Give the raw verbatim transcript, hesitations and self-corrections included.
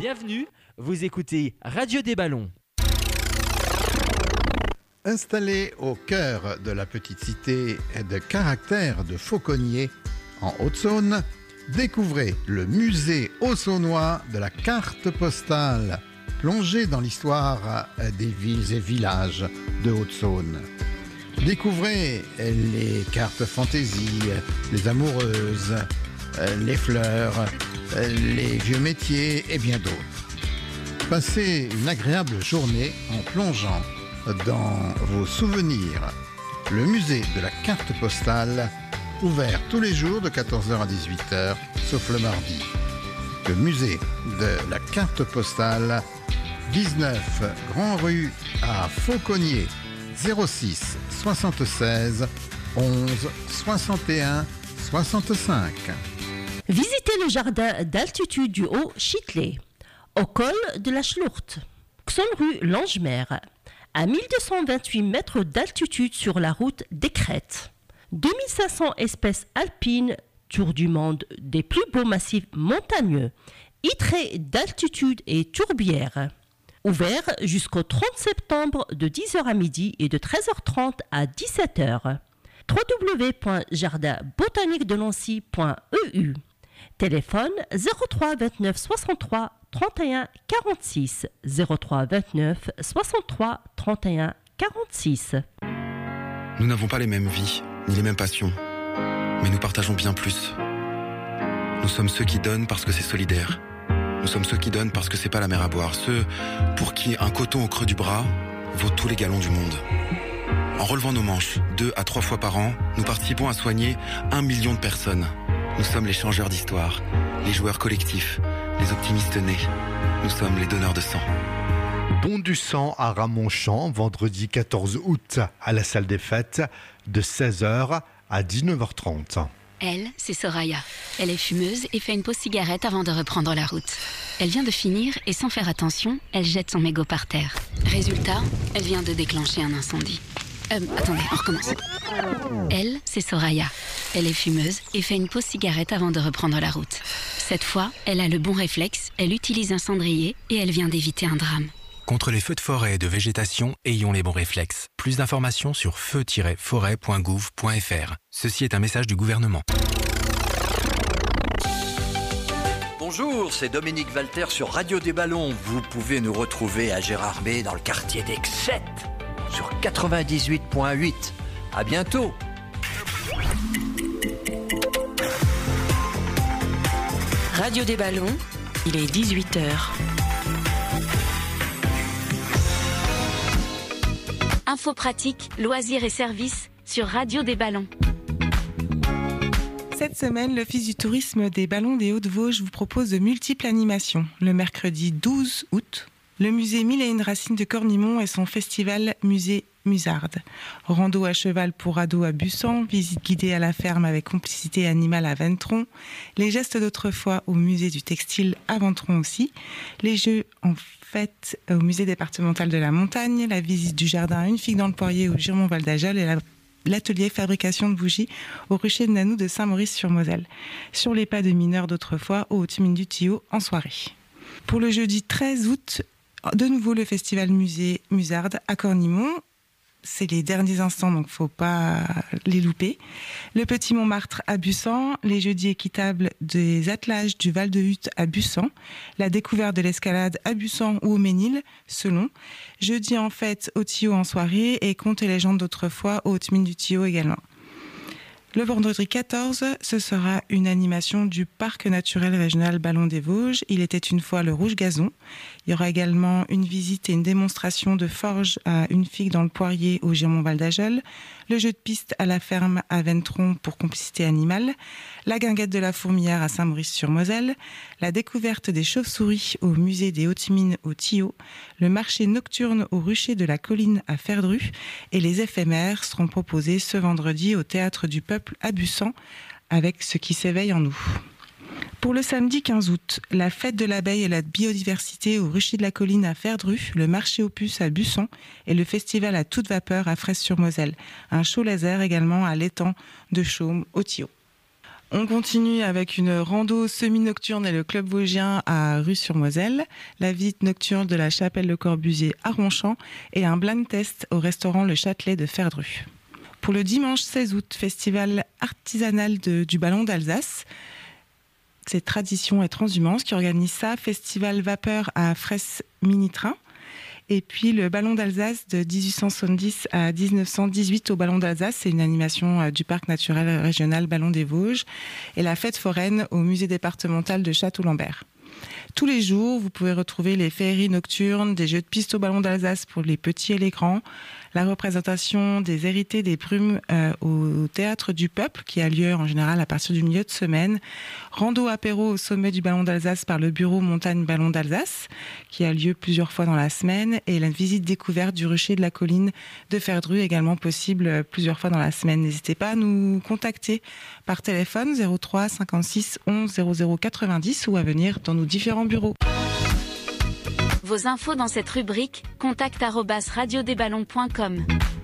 Bienvenue, vous écoutez Radio des Ballons. Installé au cœur de la petite cité de caractère de Fauconnier, en Haute-Saône, découvrez le musée haut-saônois de la carte postale, plongé dans l'histoire des villes et villages de Haute-Saône. Découvrez les cartes fantaisie, les amoureuses, les fleurs, les vieux métiers et bien d'autres. Passez une agréable journée en plongeant dans vos souvenirs. Le musée de la carte postale, ouvert tous les jours de quatorze heures à dix-huit heures, sauf le mardi. Le musée de la carte postale, dix-neuf Grand Rue à Fauconnier, zéro six soixante-seize onze soixante et un soixante-cinq. Visitez le jardin d'altitude du Haut-Châtelet, au col de la Schlourte, Xon-rue Langemer, à mille deux cent vingt-huit mètres d'altitude sur la route des Crêtes. deux mille cinq cents espèces alpines, tour du monde des plus beaux massifs montagneux, hêtraies d'altitude et tourbières. Ouvert jusqu'au trente septembre de dix heures à midi et de treize heures trente à dix-sept heures. w w w point jardin botanique de nancy point e u. Téléphone zéro trois vingt-neuf soixante-trois trente et un quarante-six, zéro trois vingt-neuf soixante-trois trente et un quarante-six. Nous n'avons pas les mêmes vies, ni les mêmes passions, mais nous partageons bien plus. Nous sommes ceux qui donnent parce que c'est solidaire. Nous sommes ceux qui donnent parce que c'est pas la mer à boire. Ceux pour qui un coton au creux du bras vaut tous les gallons du monde. En relevant nos manches, deux à trois fois par an, nous participons à soigner un million de personnes. Nous sommes les changeurs d'histoire, les joueurs collectifs, les optimistes nés. Nous sommes les donneurs de sang. Don du sang à Ramonchamp, vendredi quatorze août, à la salle des fêtes, de seize heures à dix-neuf heures trente. Elle, c'est Soraya. Elle est fumeuse et fait une pause cigarette avant de reprendre la route. Elle vient de finir et sans faire attention, elle jette son mégot par terre. Résultat, elle vient de déclencher un incendie. Euh, attendez, on recommence. Elle, c'est Soraya. Elle est fumeuse et fait une pause cigarette avant de reprendre la route. Cette fois, elle a le bon réflexe, elle utilise un cendrier et elle vient d'éviter un drame. Contre les feux de forêt et de végétation, ayons les bons réflexes. Plus d'informations sur feu tiret forêt point gouv point f r. Ceci est un message du gouvernement. Bonjour, c'est Dominique Walter sur Radio des Ballons. Vous pouvez nous retrouver à Gérardmer dans le quartier d'Excette sur quatre-vingt-dix-huit point huit. À bientôt. Radio des Ballons, il est dix-huit heures. Infos pratiques, loisirs et services sur Radio des Ballons. Cette semaine, l'Office du tourisme des Ballons des Hauts-de-Vosges vous propose de multiples animations. Le mercredi douze août, le musée Mille et une racines de Cornimont et son festival Musée Musarde. Rando à cheval pour ados à Bussan, visite guidée à la ferme avec complicité animale à Ventron, les gestes d'autrefois au musée du textile à Ventron aussi, les jeux en fête au musée départemental de la montagne, la visite du jardin à une figue dans le poirier au Girmont-Val d'Ajol et la l'atelier fabrication de bougies au rucher de Nanou de Saint-Maurice-sur-Moselle. Sur les pas de mineurs d'autrefois au Haute-Mine du Tillot en soirée. Pour le jeudi treize août, de nouveau le festival musée Musarde à Cornimont. C'est les derniers instants, donc faut pas les louper. Le Petit Montmartre à Bussan, les jeudis équitables des attelages du Val de Hutte à Bussan, la découverte de l'escalade à Bussan ou au Ménil, selon. Jeudi en fête au Tillot en soirée et contes et légendes d'autrefois au Haute-Mine du Tillot également. Le vendredi quatorze, ce sera une animation du Parc naturel régional Ballons des Vosges. Il était une fois le Rouge Gazon. Il y aura également une visite et une démonstration de forge à une figue dans le poirier au Girmont-Val d'Ajol, le jeu de piste à la ferme à Ventron pour complicité animale, la guinguette de la fourmilière à Saint-Maurice-sur-Moselle, la découverte des chauves-souris au musée des Hautes-Mines au Tillot, le marché nocturne au rucher de la colline à Ferdru et les éphémères seront proposés ce vendredi au Théâtre du Peuple à Bussan avec ce qui s'éveille en nous. Pour le samedi quinze août, la fête de l'abeille et la biodiversité au rucher de la colline à Ferdru, le marché aux puces à Bussan et le festival à toute vapeur à Fraisse-sur-Moselle. Un show laser également à l'étang de Chaume au Tillot. On continue avec une rando semi-nocturne et le Club Vosgien à Rue-sur-Moselle, la visite nocturne de la Chapelle Le Corbusier à Ronchamp et un blind test au restaurant Le Châtelet de Ferdru. Pour le dimanche seize août, festival artisanal de, du Ballon d'Alsace. C'est Tradition et Transhumance qui organise ça. Festival Vapeur à Fraisse Mini-Train. Et puis le Ballon d'Alsace de dix-huit cent soixante-dix à dix-neuf cent dix-huit au Ballon d'Alsace. C'est une animation du Parc naturel régional Ballon des Vosges. Et la fête foraine au musée départemental de Château-Lambert. Tous les jours, vous pouvez retrouver les féeries nocturnes, des jeux de piste au Ballon d'Alsace pour les petits et les grands, la représentation des hérités des brumes euh, au Théâtre du Peuple, qui a lieu en général à partir du milieu de semaine, rando apéro au sommet du Ballon d'Alsace par le bureau Montagne Ballon d'Alsace, qui a lieu plusieurs fois dans la semaine, et la visite découverte du rucher de la colline de Ferdru, également possible plusieurs fois dans la semaine. N'hésitez pas à nous contacter par téléphone zéro trois cinquante-six onze zéro zéro quatre-vingt-dix ou à venir dans nos différents bureaux. Vos infos dans cette rubrique, contact arobase radio des ballons point com.